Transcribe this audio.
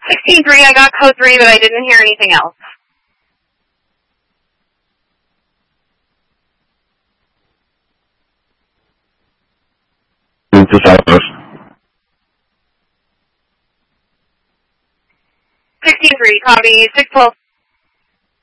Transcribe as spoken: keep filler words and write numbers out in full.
sixteen three, I got code three, but I didn't hear anything else. To Southwest. sixteen three, copy. six twelve